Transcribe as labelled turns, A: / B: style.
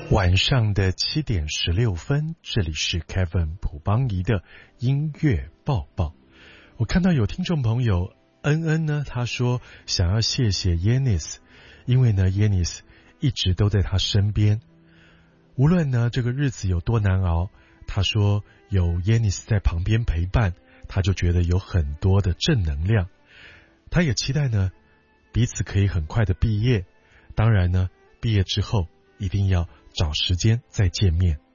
A: 晚上的7:16，这里是 Kevin 朴邦仪的音乐报报。我看到有听众朋友恩恩呢，他说想要谢谢 Yanis， 因为呢 Yanis 一直都在他身边，无论呢这个日子有多难熬，他说有 Yanis 在旁边陪伴，他就觉得有很多的正能量。他也期待呢彼此可以很快的毕业，当然呢毕业之后一定要找时间再见面。